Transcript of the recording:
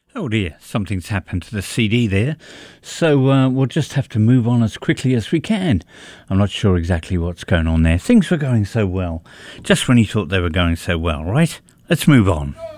Oh dear, something's happened to the CD there. So we'll just have to move on as quickly as we can. I'm not sure exactly what's going on there. Things were going so well. Just when you thought they were going so well, right? Let's move on.